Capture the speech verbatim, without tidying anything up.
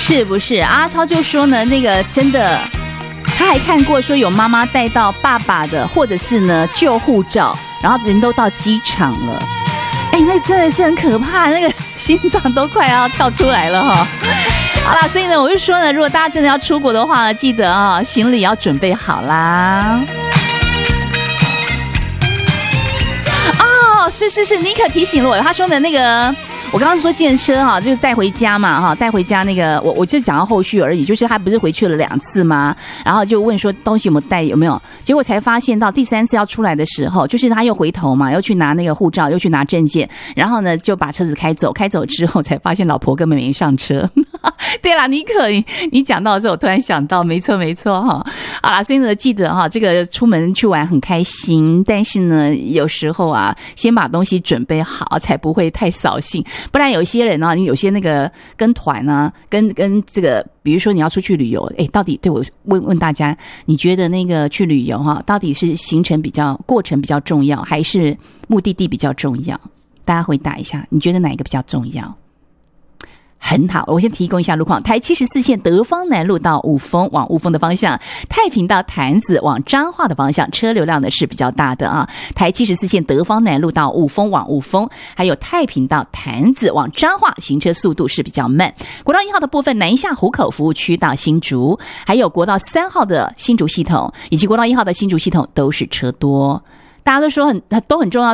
是不是？阿超就说呢，那个真的，他还看过说有妈妈带到爸爸的，或者是呢旧护照，然后人都到机场了。哎，那真的是很可怕，那个心脏都快要跳出来了哈。好啦，所以呢，我就说呢，如果大家真的要出国的话呢，记得啊，行李要准备好啦。哦，是是是，尼克提醒了我，他说的那个。我刚刚说健车哈，就是带回家嘛哈，带回家那个我我就讲到后续而已，就是他不是回去了两次吗？然后就问说东西有没有带有没有，结果才发现到第三次要出来的时候，就是他又回头嘛，又去拿那个护照，又去拿证件，然后呢就把车子开走，开走之后才发现老婆根本没上车。对啦，尼克，你你讲到的时候，我突然想到，没错没错哈。好啦，所以呢，记得哈，这个出门去玩很开心，但是呢，有时候啊，先把东西准备好，才不会太扫兴。不然有一些人呢、啊，你有些那个跟团啊，跟跟这个，比如说你要出去旅游，哎，到底对我问问大家，你觉得那个去旅游哈、啊，到底是行程比较过程比较重要，还是目的地比较重要？大家回答一下，你觉得哪一个比较重要？很好，我先提供一下路况。台七十四线德芳南路到五峰往五峰的方向，太平到潭子往彰化的方向，车流量呢是比较大的啊。台七十四线德芳南路到五峰往五峰，还有太平到潭子往彰化，行车速度是比较慢。国道一号的部分，南下湖口服务区到新竹，还有国道三号的新竹系统，以及国道一号的新竹系统都是车多。大家都说很都很重要。